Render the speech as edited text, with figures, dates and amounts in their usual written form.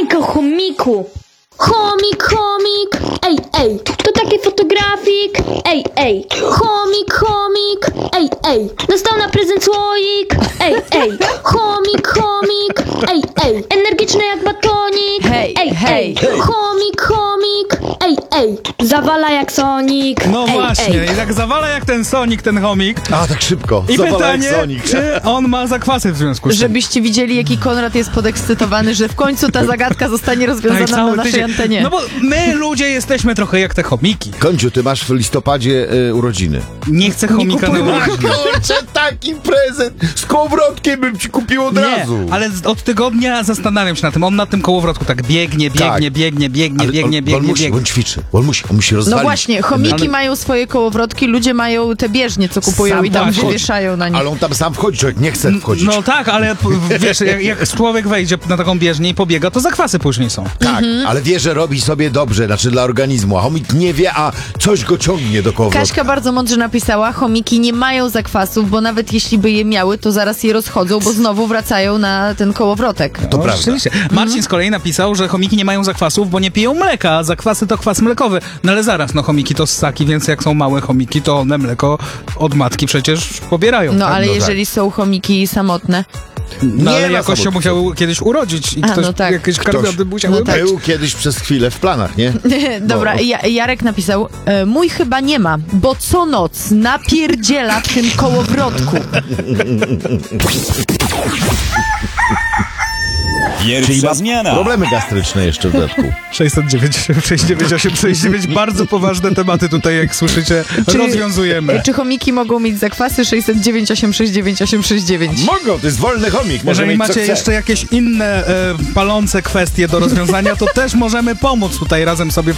bajka o chomiku. Chomik, chomik, ej, ej, to taki fotografik, ej, ej. Chomik, chomik, ej, ej, dostał na prezent słoik, ej, ej. Chomik, chomik, ej, ej, energiczny jak batonik, Hej, ej, hej. ej. Chomik, chomik, ej, ej, zawala jak Sonic. No ej, właśnie, ej. i tak zawala jak ten Sonic, ten chomik. A, tak szybko. I Zawala pytanie, jak Sonic. czy on ma zakwasy w związku z tym? Żebyście widzieli, jaki Konrad jest podekscytowany, że w końcu ta zagadka zostanie rozwiązana cały na naszej tydzień. antenie. No bo my ludzie jesteśmy trochę jak te chomiki. Końcu, ty masz w listopadzie urodziny. Nie chcę chomika na kupujmy. urodziny. Kurczę, taki prezent! Z kołowrotkiem bym ci kupił od razu. Nie, ale od tygodnia zastanawiam się na tym. On na tym kołowrotku tak biegnie, biegnie, Tak. biegnie, biegnie, Ale biegnie, on biegnie, musi, biegnie. on ćwiczy. On musi No rozwalić. właśnie, chomiki Ale- mają swoje kołowrotki, ludzie mają te bieżnie, co kupują Sam i tam właśnie. wywieszają na nich. Ale on tam sam wchodzi, człowiek nie chce wchodzić. No tak, ale wiesz, jak człowiek wejdzie na taką bieżnię i pobiega, to zakwasy później są. Tak, ale wie, że robi sobie dobrze, znaczy dla organizmu, a chomik nie wie, a coś go ciągnie do kołowrotka. Kaśka bardzo mądrze napisała, chomiki nie mają zakwasów, bo nawet jeśli by je miały, to zaraz je rozchodzą, bo znowu wracają na ten kołowrotek. To No, prawda. Rzeczywiście. Marcin z kolei napisał, że chomiki nie mają zakwasów, bo nie piją mleka, a zakwasy to kwas mlekowy. No ale zaraz, no chomiki to ssaki, więc jak są małe chomiki, to one mleko od matki przecież pobierają. No tak? ale no jeżeli są chomiki samotne, No Nie ale ma jakoś się samotników. musiały kiedyś urodzić i A, ktoś, no tak. jakieś karmiody musiały No tak. być. Był kiedyś przez chwilę w planach, nie? Dobra, No. Jarek napisał, mój chyba nie ma, bo co noc napierdziela w tym kołowrotku. Pierwsza zmiana. Problemy gastryczne jeszcze w dodatku. 609, 698, 69, bardzo poważne tematy tutaj, jak słyszycie, rozwiązujemy. Czy chomiki mogą mieć zakwasy? 609 869 869. Mogą, to jest wolny chomik, może Jeżeli mieć co macie chce. jeszcze jakieś inne palące kwestie do rozwiązania, to też możemy pomóc tutaj razem sobie